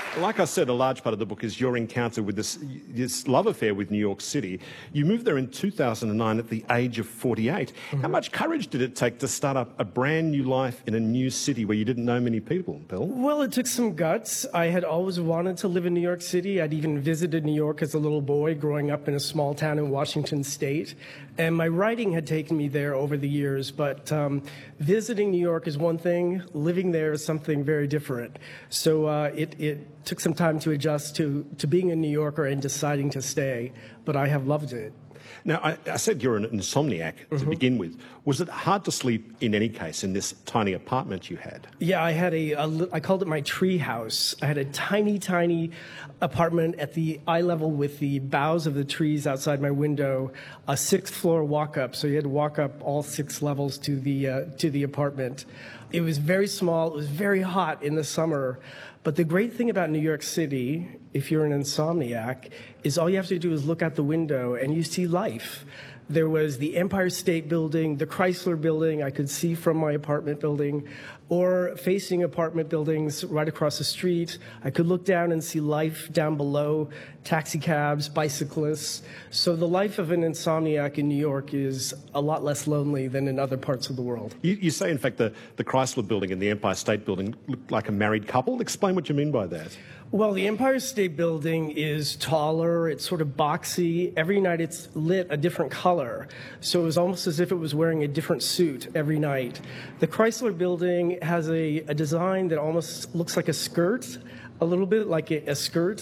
Like I said, a large part of the book is your encounter with this love affair with New York City. You moved there in 2009 at the age of 48. How much courage did it take to start up a brand new life in a new city where you didn't know many people, Bill? Well, it took some guts. I had always wanted to live in New York City. I'd even visited New York as a little boy growing up in a small town in Washington State. And my writing had taken me there over the years. But visiting New York is one thing. Living there is something very different. So it took some time to adjust to being a New Yorker and deciding to stay. But I have loved it. Now, I said you're an insomniac to begin with. Was it hard to sleep in any case in this tiny apartment you had? Yeah, I had I called it my tree house. I had a tiny, tiny apartment at the eye level with the boughs of the trees outside my window, a 6th floor walk up. So you had to walk up all 6 levels to the apartment. It was very small. It was very hot in the summer. But the great thing about New York City, if you're an insomniac, is all you have to do is look out the window and you see life. There was the Empire State Building, the Chrysler Building I could see from my apartment building, or facing apartment buildings right across the street. I could look down and see life down below, taxi cabs, bicyclists. So the life of an insomniac in New York is a lot less lonely than in other parts of the world. You say, in fact, the Chrysler Building and the Empire State Building looked like a married couple. Explain what you mean by that. Well, the Empire State Building is taller, it's sort of boxy. Every night it's lit a different color, so it was almost as if it was wearing a different suit every night. The Chrysler Building has a design that almost looks like a skirt, a little bit like a skirt.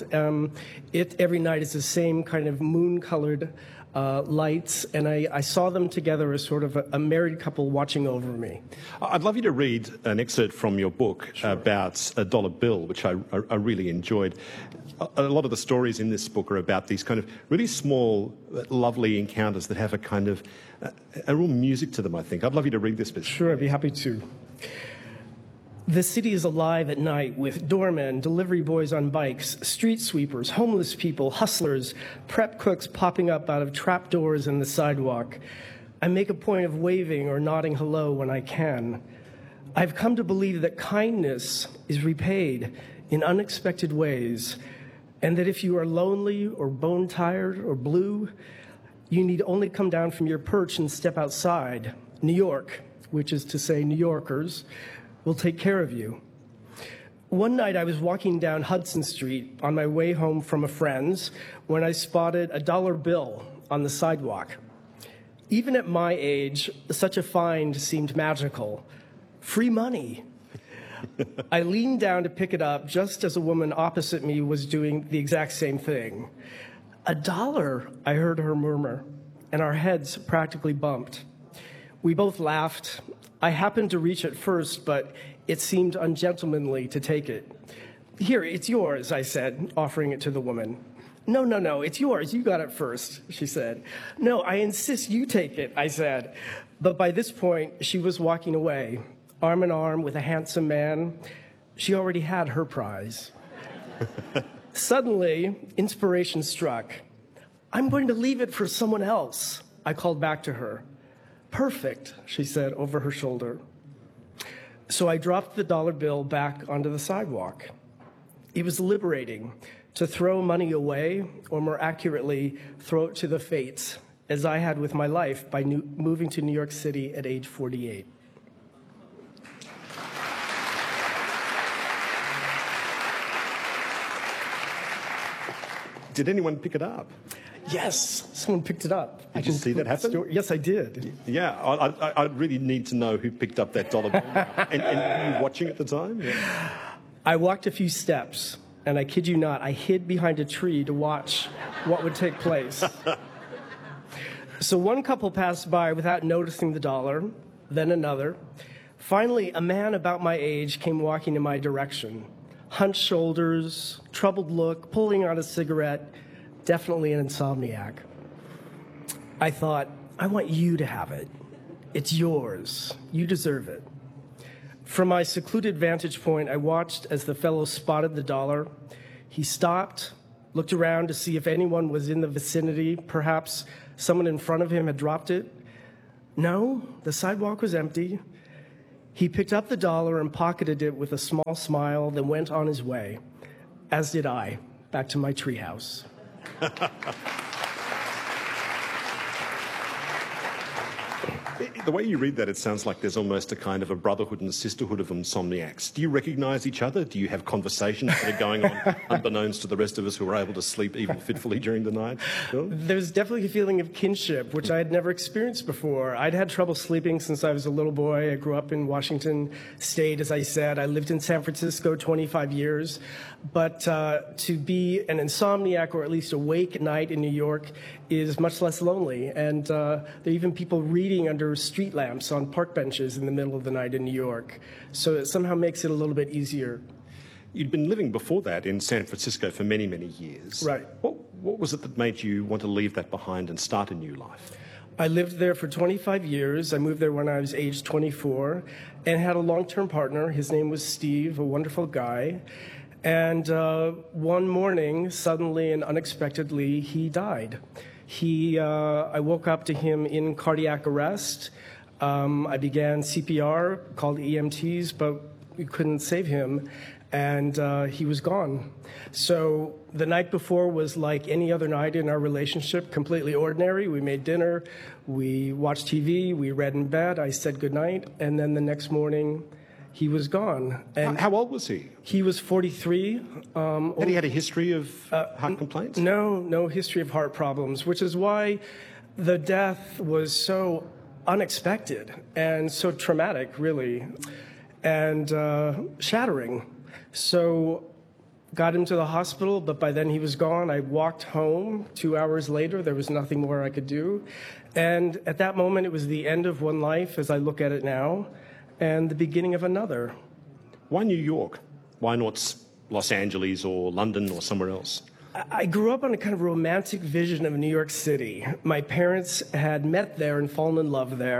Every night is the same kind of moon-colored lights, and I saw them together as sort of a married couple watching over me. I'd love you to read an excerpt from your book about a dollar bill, which I really enjoyed. A lot of the stories in this book are about these kind of really small, lovely encounters that have a kind of a real music to them, I think. I'd love you to read this bit. Sure, I'd be happy to. The city is alive at night with doormen, delivery boys on bikes, street sweepers, homeless people, hustlers, prep cooks popping up out of trapdoors in the sidewalk. I make a point of waving or nodding hello when I can. I've come to believe that kindness is repaid in unexpected ways, and that if you are lonely or bone-tired or blue, you need only come down from your perch and step outside. New York, which is to say New Yorkers, will take care of you. One night I was walking down Hudson Street on my way home from a friend's when I spotted a dollar bill on the sidewalk. Even at my age, such a find seemed magical. Free money. I leaned down to pick it up just as a woman opposite me was doing the exact same thing. $1, I heard her murmur, and our heads practically bumped. We both laughed. I happened to reach it first, but it seemed ungentlemanly to take it. Here, it's yours, I said, offering it to the woman. No, it's yours. You got it first, she said. No, I insist you take it, I said. But by this point, she was walking away, arm in arm with a handsome man. She already had her prize. Suddenly, inspiration struck. I'm going to leave it for someone else, I called back to her. Perfect, she said over her shoulder. So I dropped the dollar bill back onto the sidewalk. It was liberating to throw money away, or more accurately, throw it to the fates, as I had with my life by moving to New York City at age 48. Did anyone pick it up? Yes, someone picked it up. Did you see that happen? Yes, I did. Yeah, I really need to know who picked up that dollar bill. And were you watching at the time? Yeah. I walked a few steps, and I kid you not, I hid behind a tree to watch what would take place. So one couple passed by without noticing the dollar, then another. Finally, a man about my age came walking in my direction. Hunched shoulders, troubled look, pulling out a cigarette, definitely an insomniac. I thought, I want you to have it. It's yours. You deserve it. From my secluded vantage point, I watched as the fellow spotted the dollar. He stopped, looked around to see if anyone was in the vicinity. Perhaps someone in front of him had dropped it. No, the sidewalk was empty. He picked up the dollar and pocketed it with a small smile, then went on his way. As did I. Back to my treehouse. The way you read that, it sounds like there's almost a kind of a brotherhood and a sisterhood of insomniacs. Do you recognise each other? Do you have conversations that are going on unbeknownst to the rest of us who are able to sleep even fitfully during the night? Sure. There's definitely a feeling of kinship, which I had never experienced before. I'd had trouble sleeping since I was a little boy. I grew up in Washington State, as I said. I lived in San Francisco 25 years. But to be an insomniac, or at least awake at night in New York, is much less lonely. And there are even people reading under street lamps on park benches in the middle of the night in New York. So it somehow makes it a little bit easier. You'd been living before that in San Francisco for many, many years. Right. What was it that made you want to leave that behind and start a new life? I lived there for 25 years. I moved there when I was age 24 and had a long-term partner. His name was Steve, a wonderful guy. And one morning, suddenly and unexpectedly, he died. I woke up to him in cardiac arrest. I began CPR, called EMTs, but we couldn't save him, and he was gone. So the night before was like any other night in our relationship, completely ordinary. We made dinner, we watched TV, we read in bed, I said goodnight, and then the next morning, he was gone. And how old was he? He was 43. Had he had a history of heart complaints? No history of heart problems, which is why the death was so unexpected and so traumatic, really, and shattering. So got him to the hospital, but by then he was gone. I walked home 2 hours later. There was nothing more I could do. And at that moment, it was the end of one life, as I look at it now, and the beginning of another. Why New York? Why not Los Angeles or London or somewhere else? I grew up on a kind of romantic vision of New York City. My parents had met there and fallen in love there.